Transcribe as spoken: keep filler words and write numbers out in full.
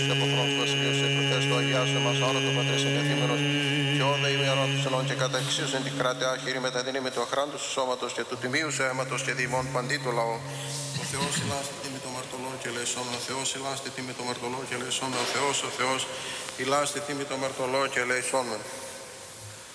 Από χρόνου βασιλείου σε προφές του Αγιάσου εμάς όρο του Πατρές εγκαθήμενος και όδε ημερών του ενών και κατά εξίσουν την κράτη άχυρη μεταδίνει με το αχράντου του σώματος και του τιμίου σου αίματος και διημών παντί του λαού. Ο Θεός ηλάστη τιμή το μαρτωλό και λεσόν, ο Θεός ηλάστη τιμή το μαρτωλό και λεσόν, ο Θεός, ο Θεός ηλάστη τιμή το μαρτωλό και λεσόν.